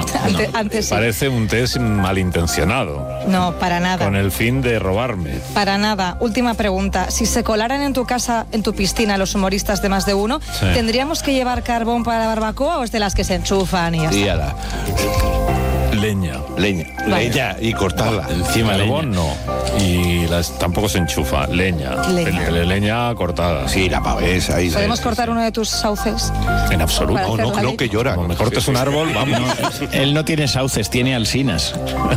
Antes sí. Parece un test malintencionado. No, para nada. Con el fin de robarme. Para nada. Última pregunta. Si se colaran en tu casa, en tu piscina, los humoristas de Más de Uno, Sí. ¿tendríamos que llevar carbón para la barbacoa o es de las que se enchufan y ya está? Díala. Leña. Vale. Leña y cortarla. Encima carbón no. Y tampoco se enchufa. Leña. Leña cortada. Sí, la pavesa. Ahí, ¿Podemos cortar uno de tus sauces? En absoluto. Para hacer la No, ley. que llora. Como me cortes un árbol, vamos. Él no tiene sauces, tiene alsinas.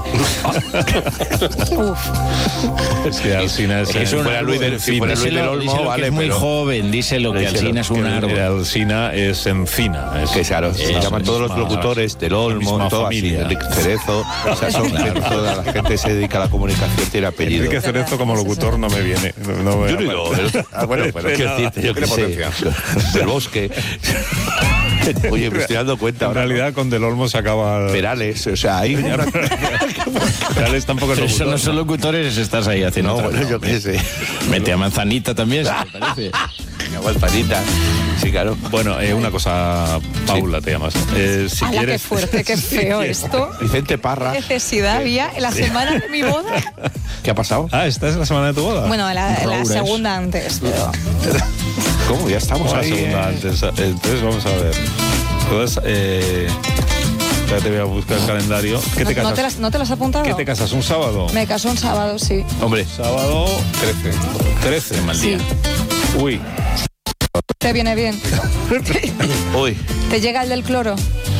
Uf. Es que Alsina es... Si fuera Luis del Olmo, Díselo vale, que es muy pero... joven, díselo que Díselo, alsina es un árbol. Alsina es encina. Que claro, se llaman todos los locutores del Olmo, todo así, familia. Enrique Cerezo, o sea, son toda la gente que se dedica a la comunicación tiene apellido. Enrique Cerezo como locutor no me viene. No me Yo no digo, bueno, pero quiero decirte, yo que sé, del Bosque. Oye, me estoy dando cuenta En ahora. realidad con Del Olmo se acaba... Perales, o sea, ahí... Perales tampoco es Pero eso locutor. no son locutores, estás ahí haciendo. No, otra bueno, cosa. yo qué sé. Mete a Manzanita también, si te parece. Una manzanita. Sí, claro. Bueno, una cosa, Paula te llamas. Si ¡Hala, qué quieres... fuerte, qué feo esto! Vicente Parra. ¿Qué necesidad había en la semana de mi boda? ¿Qué ha pasado? Ah, ¿esta es la semana de tu boda? Bueno, la Roures. segunda antes, pero... ¿Cómo? Ya estamos la ahí. segunda antes. Entonces vamos a ver. Entonces, ya te voy a buscar el calendario. ¿Qué te casas? ¿No te las has apuntado? ¿Qué te casas? ¿Un sábado? Me casó un sábado, sí. Hombre, Sábado 13. Mal día. Uy, ¿Te viene bien? uy, ¿Te llega el del cloro?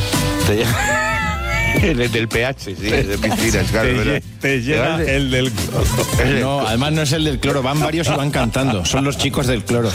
el del pH, sí, el de piscinas, claro. ¿verdad? te llega el del... No, además no es el del cloro, van varios y van cantando. Son los chicos del cloro.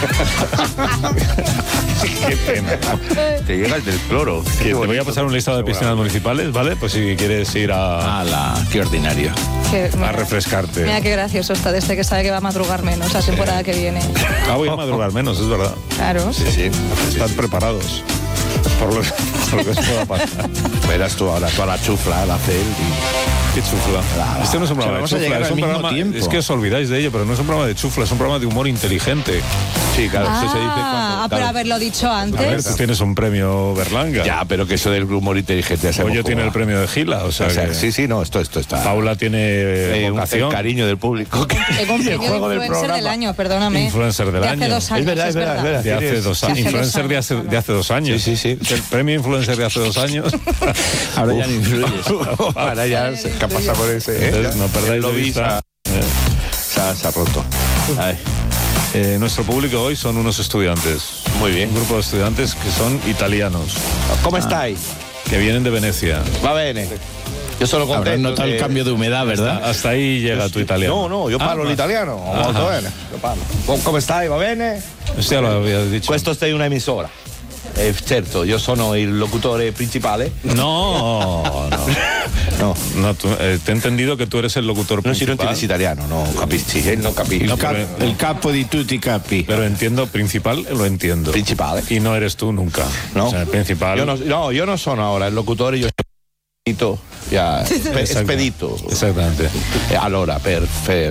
Qué pena. Te llega el del cloro. Que te voy a pasar un listado de piscinas municipales, ¿vale? Pues si quieres ir Qué ordinario. a refrescarte. Mira qué gracioso está desde que sabe que va a madrugar menos la temporada que viene. Voy a madrugar menos, es verdad. Claro. Sí, sí. Están preparados por lo que os pueda pasar. Verás tú ahora toda la chufla, la cel y... Qué chufla. Este no es un programa de vamos a chufla, llegar es al un mismo programa... tiempo. Es que os olvidáis de ello, pero no es un programa de chufla, es un programa de humor inteligente. Sí, claro, eso se dice cuando... Pero haberlo dicho A ver, antes. tú tienes un premio Berlanga. Ya, pero que eso del humor inteligente... ya sabemos Pollo tiene cómo el va. premio de Gila, o sea, que Sí, sí, no, esto está... Paula tiene el vocación. cariño del público. Tengo un premio de influencer del año, perdóname. Influencer del de hace año. 2 años, Es verdad, es verdad. De hace 2 años. De hace Influencer 2 años. de hace 2 años. Sí, sí, sí. El premio influencer de hace 2 años. Ahora ya no influyes. Ahora ya se pasa por ese... Entonces, no perdáis de vista. Se ha roto. Ay, Nuestro público hoy son unos estudiantes. muy bien. Un grupo de estudiantes que son italianos, ¿Cómo estáis? que vienen de Venecia. Va bene. Yo solo Habrás contento. notado el cambio de humedad, ¿verdad? Hasta ahí llega tu italiano. No, io parlo l'italiano, molto bene. Io parlo. Come stai? Va bene? Esto ya lo habías dicho. Questo è una emisora. Certo, io sono il locutore principale. No, te he entendido que tú eres el locutor No, si non principal. tienes italiano, no capisci, non capisci. El capo di tutti i capi. Pero entiendo, principal lo entiendo. Principale. Y no eres tú nunca. No. O sea, el principal. Io non sono ora il locutore, io sono spedito. Exactamente. Allora, per fare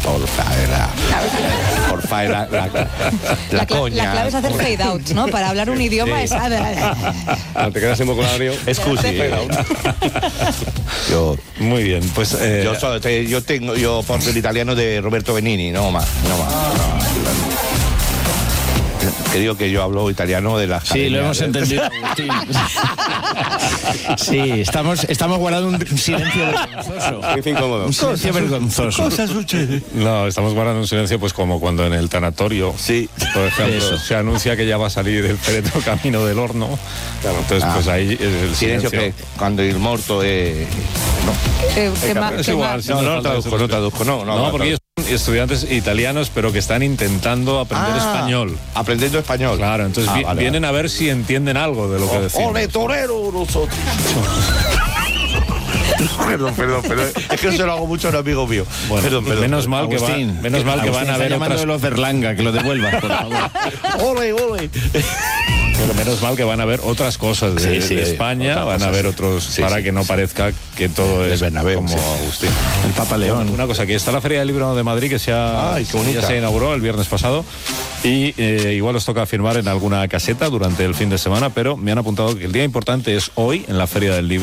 la cogna. La clave es hacer fade out, ¿no? Para hablar un idioma es... No te quedas en vocabolario. Scusi. Muy bien, pues... Yo porto l'italiano de Roberto Benigni, no más. Que digo que yo hablo italiano de las Sí, lo hemos entendido, Agustín. Sí, estamos guardando un silencio vergonzoso. Es incómodo. Un silencio vergonzoso. No, estamos guardando un silencio pues como cuando en el tanatorio, Sí. por ejemplo, Eso. se anuncia que ya va a salir el féretro camino del horno. Claro, entonces pues ahí el Silencio que cuando il morto è... Es igual, si No, hace no falta traduzco, No, porque ellos son estudiantes italianos, pero que están intentando aprender español. Aprendiendo español. Claro, entonces vale, vienen a ver si entienden algo de lo que decimos. ¡Ole, torero! Nosotros. Perdón. Es que se lo hago mucho a un amigo mío. Bueno, Perdón. menos mal que Agustín, van a ver llamando otras... de los Berlanga, que lo devuelvas, por favor. ¡Ole! Pero menos mal que van a ver otras cosas de, Sí, de España, otras van a cosas. ver otros, Sí, para sí. que no parezca que todo es Bernabéu, como sí. Agustín. El Papa León. Una cosa, aquí está la Feria del Libro de Madrid que Ay, qué bonita. ya se inauguró el viernes pasado y igual os toca firmar en alguna caseta durante el fin de semana, pero me han apuntado que el día importante es hoy en la Feria del Libro.